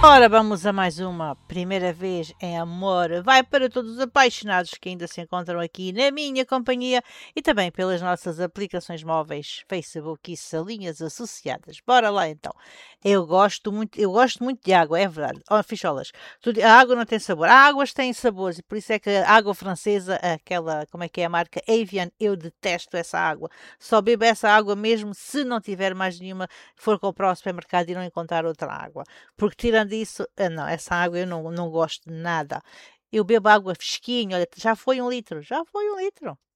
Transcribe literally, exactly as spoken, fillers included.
Ora, vamos a mais uma primeira vez em amor. Vai para todos os apaixonados que ainda se encontram aqui na minha companhia e também pelas nossas aplicações móveis, Facebook e salinhas associadas. Bora lá então. Eu gosto muito, eu gosto muito de água, é verdade. Oh, ficholas, tu- a água não tem sabor. Há águas têm sabores e por isso é que a água francesa, aquela, como é que é a marca Evian, eu detesto essa água. Só bebo essa água mesmo se não tiver mais nenhuma, for comprar ao supermercado e não encontrar outra água. Porque tirando isso, ah, não, essa água eu não, não gosto de nada. Eu bebo água fresquinha, olha, já foi um litro, já foi um litro.